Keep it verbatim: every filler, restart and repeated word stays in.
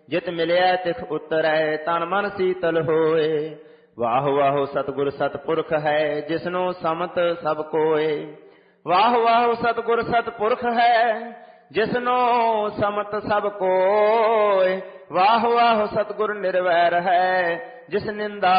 ਜਿਤ ਮਿਲਿਆ ਤਿਖ ਉਤਰੈ ਤਨ ਮਨ ਸੀਤਲ ਹੋਏ। ਵਾਹ ਵਾਹ ਸਤਿਗੁਰ ਸਤਿਪੁਰਖ ਹੈ ਜਿਸਨੂੰ ਸਮਤ ਸਭ ਕੋਏ। ਵਾਹ ਵਾਹ ਸਤਿਗੁਰ ਸਤਿਪੁਰਖ ਹੈ ਜਿਸਨੂੰ ਸਮਤ ਸਭ ਕੋਏ। ਵਾਹ ਵਾਹ ਸਤਿਗੁਰ ਨਿਰਵੈਰ ਹੈ ਜਿਸ ਨਿੰਦਾ